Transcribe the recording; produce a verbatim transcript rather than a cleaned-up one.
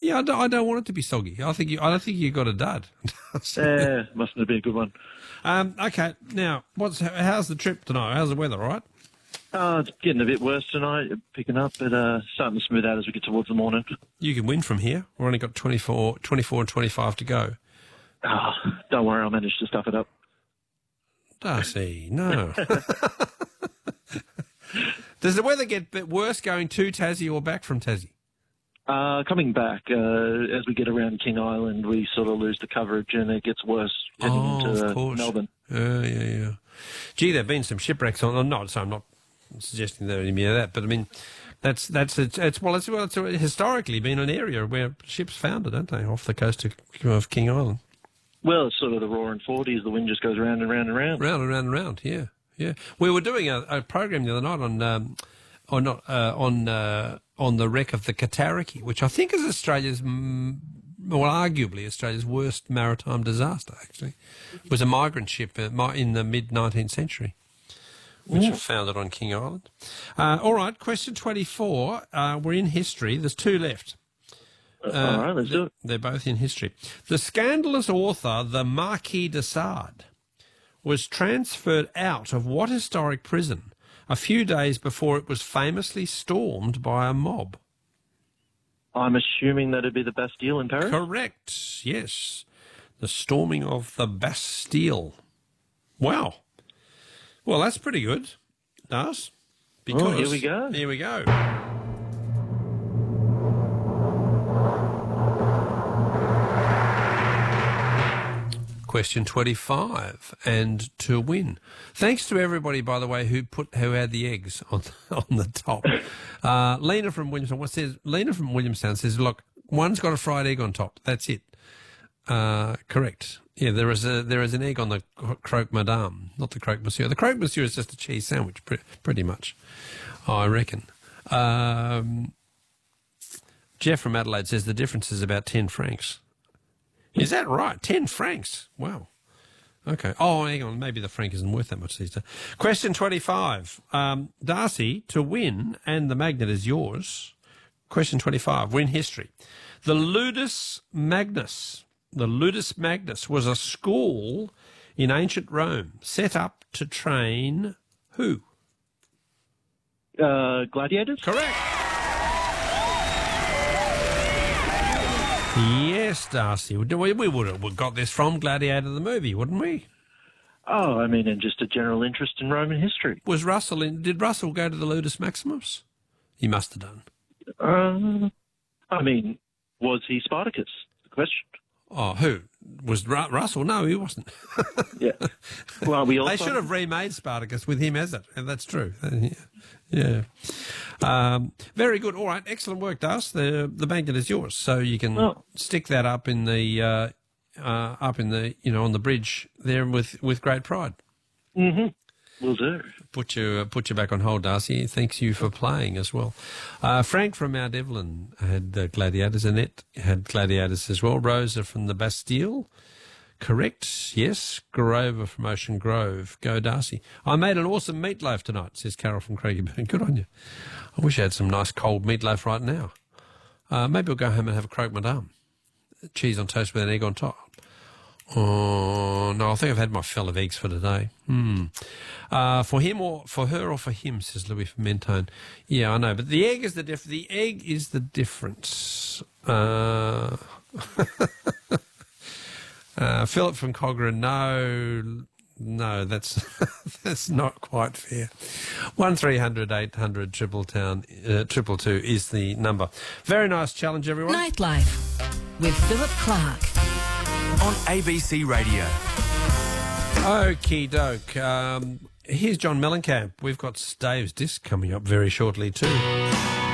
Yeah, I don't, I don't want it to be soggy. I think you, I don't think you got a dud. Yeah, mustn't have been a good one. um, okay, now what's how's the trip tonight? How's the weather? All right? Uh, it's getting a bit worse tonight, picking up, but uh, starting to smooth out as we get towards the morning. You can win from here. We've only got twenty-four, twenty-four and twenty-five to go. Oh, don't worry, I'll manage to stuff it up. Darcy, no. Does the weather get a bit worse going to Tassie or back from Tassie? Uh, coming back, uh, as we get around King Island, we sort of lose the coverage and it gets worse heading Oh, into of course. Melbourne. Uh, yeah, yeah. Gee, there have been some shipwrecks on. Not, so I'm not suggesting there any of that, but I mean, that's that's it's, it's well, it's, well, it's historically been an area where ships foundered, aren't they, off the coast of, of King Island? Well, it's sort of the roaring forties. The wind just goes round and round and round. Round and round and round. Yeah, yeah. We were doing a, a program the other night on um, on not uh, on uh, on the wreck of the Cataraqui, which I think is Australia's. Mm, Well, arguably Australia's worst maritime disaster, actually. It was a migrant ship in the mid-nineteenth century, which was founded on King Island. Uh, all right, question twenty-four. Uh, we're in history. There's two left. Uh, all right, let's do it. They're both in history. The scandalous author, the Marquis de Sade, was transferred out of what historic prison a few days before it was famously stormed by a mob? I'm assuming that it'd be the Bastille in Paris? Correct, yes. The storming of the Bastille. Wow. Well, that's pretty good, Das. Because oh, here we go. Here we go. Question twenty-five, and to win. Thanks to everybody, by the way, who put who had the eggs on on the top. Uh, Lena from Williamstown. What says Lena from Williamstown says, look, one's got a fried egg on top. That's it. Uh, correct. Yeah, there is a there is an egg on the croque madame, not the croque monsieur. The croque monsieur is just a cheese sandwich, pre- pretty much, I reckon. Um, Jeff from Adelaide says the difference is about ten francs. Is that right? Ten francs. Wow. Okay. Oh, hang on. Maybe the franc isn't worth that much these days. Question twenty-five. Um, Darcy, to win, and the magnet is yours. Question twenty-five. We're in history. The Ludus Magnus. The Ludus Magnus was a school in ancient Rome set up to train who? Uh, gladiators? Correct. Yes, Darcy. We would have got this from Gladiator the movie, wouldn't we? Oh, I mean, and just a general interest in Roman history. Was Russell in? Did Russell go to the Ludus Maximus? He must have done. Um, I mean, was he Spartacus? The question. Oh, who? Was Ru- Russell? No, he wasn't. Yeah. Well, we also... They should have remade Spartacus with him as it, and that's true. Yeah. yeah. Um, very good. All right. Excellent work, Das. The the magnet is yours, so you can oh. stick that up in the uh, uh, up in the you know on the bridge there with, with great pride. Mm-hmm. Will do. Put you uh, put you back on hold, Darcy. Thanks you for playing as well. Uh, Frank from Mount Evelyn had uh, gladiators. Annette had gladiators as well. Rosa from the Bastille. Correct, yes. Grover from Ocean Grove. Go, Darcy. I made an awesome meatloaf tonight, says Carol from Craigieburn. Good on you. I wish I had some nice cold meatloaf right now. Uh, maybe we'll go home and have a croque madame. Cheese on toast with an egg on top. Oh, no, I think I've had my fill of eggs for today. Hmm. Uh, for him or for her or for him, says Louis from Mentone. Yeah, I know, but the egg is the diff- The egg is the difference. Uh... Uh, Philip from Cochrane, no, no, that's that's not quite fair. One three hundred eight hundred triple town uh, triple two is the number. Very nice challenge, everyone. Nightlife with Philip Clark on A B C Radio. Okie doke. Um, here's John Mellencamp. We've got Dave's disc coming up very shortly too.